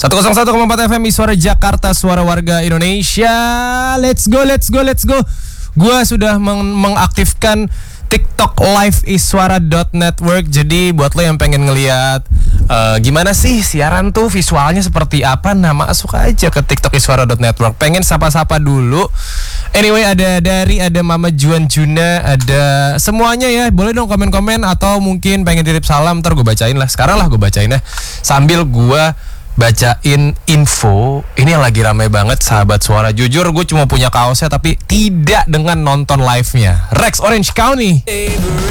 101,4 FM Iswara Jakarta, suara warga Indonesia. Let's go. Gua sudah mengaktifkan TikTok Live Iswara.network. Jadi buat lo yang pengen ngeliat gimana sih siaran tuh, visualnya seperti apa, nah masuk aja ke TikTok Iswara.network. Pengen sapa-sapa dulu. Anyway, ada Mama Juan Juna, ada semuanya ya. Boleh dong komen-komen atau mungkin pengen titip salam, ntar gue bacain lah. Sekarang lah gue bacain ya. Sambil gue bacain info. Ini yang lagi ramai banget, sahabat suara. Jujur gue cuma punya kaosnya tapi tidak dengan nonton live-nya. Rex Orange County.